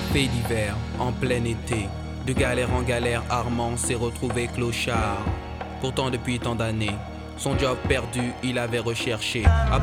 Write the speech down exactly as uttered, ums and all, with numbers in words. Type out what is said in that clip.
Fait d'hiver, en plein été, de galère en galère, Armand s'est retrouvé clochard. Pourtant depuis tant d'années, son job perdu, il avait recherché.